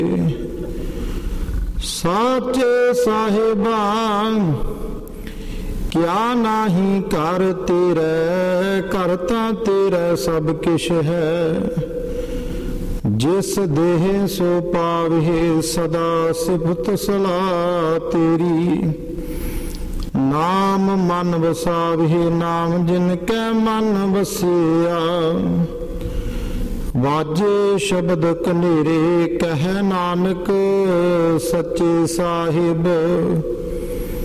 ਸਾਚੇ ਸਾਹਿਬਾਂ ਕਿਆ ਨਾਹੀ ਕਰ ਤੇਰੇ, ਘਰ ਤਾਂ ਤੇਰਾ ਸਭ ਕਿਛ ਹੈ। ਜਿਸ ਦੇਹ ਸੋ ਪਾਵੇ ਸਦਾ ਸਿਫਤ ਸਲਾਹ ਤੇਰੀ। ਨਾਮ ਮਨ ਵਸਾਵੇ ਨਾਮ ਜਿਨ ਕੈ ਮਨ ਵਸਿਆ। ਵਾਜੇ ਸ਼ਬਦ ਕਨੇਰੇ ਕਹਿ ਨਾਨਕ ਸੱਚੇ ਸਾਹਿਬ।